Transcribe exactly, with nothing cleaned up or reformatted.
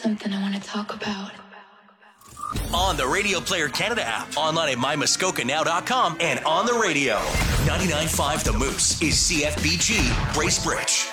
something I want to talk about. On the Radio Player Canada app, online at my muskoka now dot com, and on the radio. ninety-nine point five The Moose is C F B G Bracebridge.